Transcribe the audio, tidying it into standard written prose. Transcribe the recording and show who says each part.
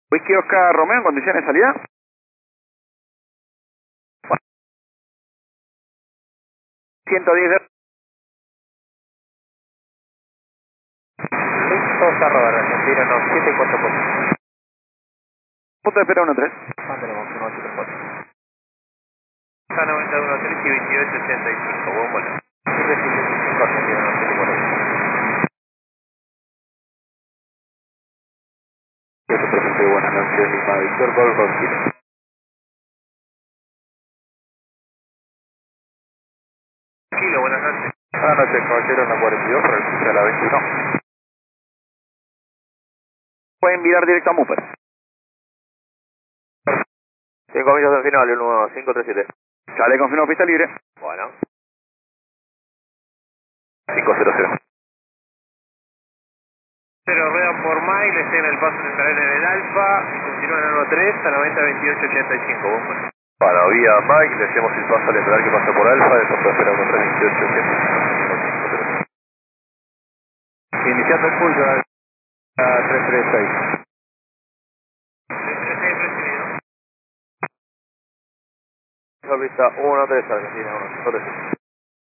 Speaker 1: Whisky Oscar Romeo en condiciones de salida. 110 de...
Speaker 2: Listo, está Robert, Argentina, no, 744.
Speaker 1: Punto de espera 13.
Speaker 2: Mantenemos 174. Está 91.3 y 28.85, buen vuelo. 775 Argentina, no, 744.
Speaker 3: Yo te presenté buenas noches, Lima Víctor Golf Kilo.
Speaker 2: Kilo, buenas noches.
Speaker 3: Buenas noches, caballero, en la 42 para el cruce de la 21.
Speaker 1: Pueden virar directo a Mupper.
Speaker 2: 5 minutos al final, el número 537.
Speaker 1: Sale, confirmo pista libre.
Speaker 2: Bueno.
Speaker 3: 500.
Speaker 2: Pero ruedan por mile, estén en el paso de escalera en el Alfa, continúan en el 3 a 90-28-85, buen vuelo.
Speaker 3: Para vía Mike, le hacemos el paso al entrar que pasa por Alfa, de paso a espera 1328. Iniciando el pulso a 336.
Speaker 2: 336 recibido.
Speaker 3: Vista 1-3 Argentina, 1-3.